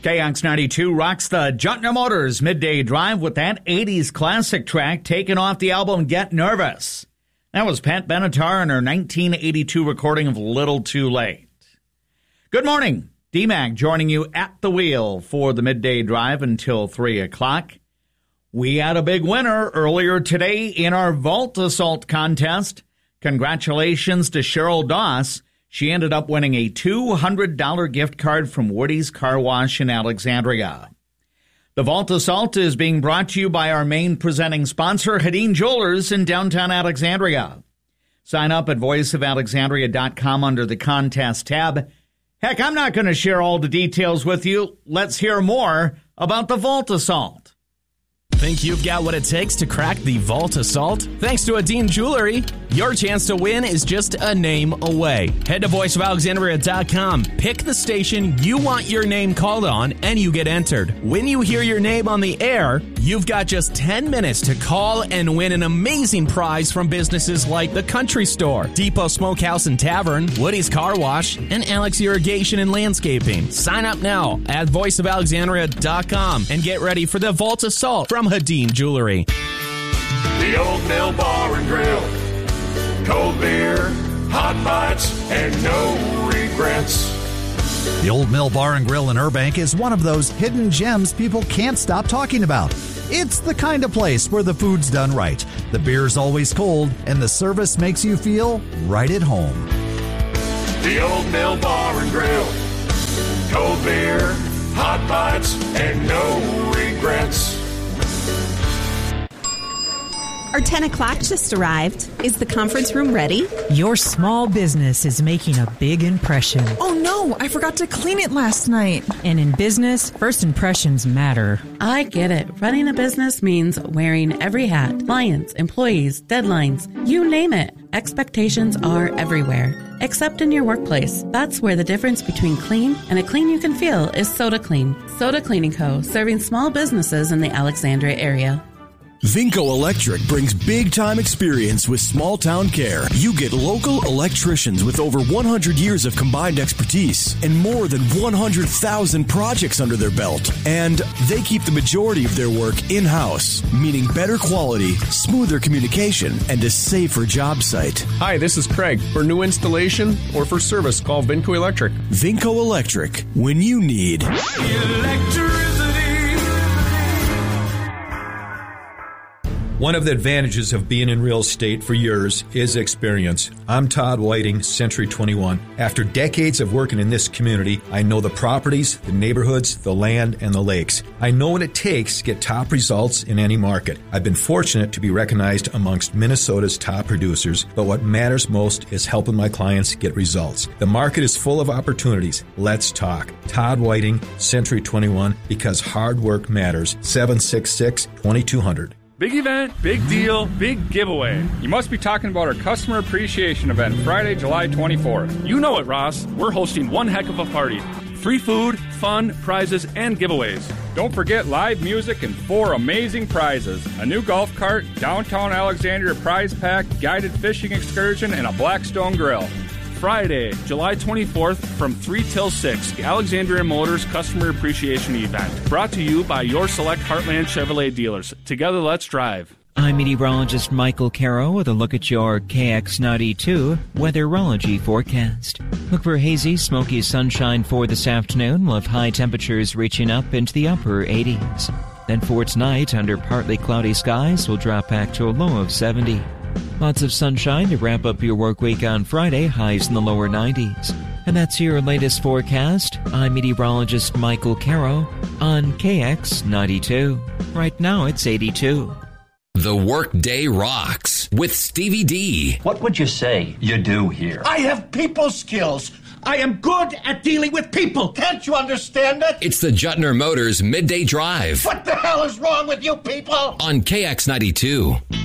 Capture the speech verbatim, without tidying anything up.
K X ninety-two rocks the Jutner Motors Midday Drive with that eighties classic track taken off the album Get Nervous. That was Pat Benatar and her nineteen eighty-two recording of Little Too Late. Good morning. D-Mac joining you at the wheel for the Midday Drive until three o'clock. We had a big winner earlier today in our Vault Assault contest. Congratulations to Cheryl Doss. She ended up winning a two hundred dollars gift card from Woody's Car Wash in Alexandria. The Vault Assault is being brought to you by our main presenting sponsor, Hedin Jewelers in downtown Alexandria. Sign up at voice of alexandria dot com under the contest tab. Heck, I'm not going to share all the details with you. Let's hear more about the Vault Assault. Think you've got what it takes to crack the Vault Assault? Thanks to Hedin Jewelry, your chance to win is just a name away. Head to voice of alexandria dot com, pick the station you want your name called on, and you get entered. When you hear your name on the air, you've got just ten minutes to call and win an amazing prize from businesses like the Country Store, Depot Smokehouse and Tavern, Woody's Car Wash, and Alex Irrigation and Landscaping. Sign up now at voice of alexandria dot com and get ready for the Vault Assault from Hedin Jewelry. The Old Mill Bar and Grill. Cold beer, hot bites, and no regrets. The Old Mill Bar and Grill in Burbank is one of those hidden gems people can't stop talking about. It's the kind of place where the food's done right, the beer's always cold, and the service makes you feel right at home. The Old Mill Bar and Grill. Cold beer, hot bites, and no regrets. Our ten o'clock just arrived. Is the conference room ready? Your small business is making a big impression. Oh no, I forgot to clean it last night. And in business, first impressions matter. I get it. Running a business means wearing every hat. Clients, employees, deadlines, you name it. Expectations are everywhere, except in your workplace. That's where the difference between clean and a clean you can feel is Soda Clean. Soda Cleaning Co., serving small businesses in the Alexandria area. Vinco Electric brings big-time experience with small-town care. You get local electricians with over one hundred years of combined expertise and more than one hundred thousand projects under their belt. And they keep the majority of their work in-house, meaning better quality, smoother communication, and a safer job site. Hi, this is Craig. For new installation or for service, call Vinco Electric. Vinco Electric, when you need Electricity. One of the advantages of being in real estate for years is experience. I'm Todd Whiting, Century twenty-one. After decades of working in this community, I know the properties, the neighborhoods, the land, and the lakes. I know what it takes to get top results in any market. I've been fortunate to be recognized amongst Minnesota's top producers, but what matters most is helping my clients get results. The market is full of opportunities. Let's talk. Todd Whiting, Century twenty-one, because hard work matters. seven six six, two two zero zero. Big event, big deal, big giveaway. You must be talking about our Customer Appreciation event, Friday, July twenty-fourth. You know it, Ross. We're hosting one heck of a party. Free food, fun, prizes, and giveaways. Don't forget live music and four amazing prizes. A new golf cart, downtown Alexandria prize pack, guided fishing excursion, and a Blackstone grill. Friday, July twenty-fourth from three till six, the Alexandria Motors Customer Appreciation Event. Brought to you by your select Heartland Chevrolet dealers. Together, let's drive. I'm meteorologist Michael Caro with a look at your K X ninety-two weatherology forecast. Look for hazy, smoky sunshine for this afternoon. We'll have high temperatures reaching up into the upper eighties. Then for tonight, under partly cloudy skies, we'll drop back to a low of seventy. Lots of sunshine to wrap up your work week on Friday, highs in the lower nineties. And that's your latest forecast. I'm meteorologist Michael Caro on K X ninety-two. Right now it's eighty-two. The Workday Rocks with Stevie D. What would you say you do here? I have people skills. I am good at dealing with people. Can't you understand it? It's the Jutner Motors Midday Drive. What the hell is wrong with you people? On K X ninety-two.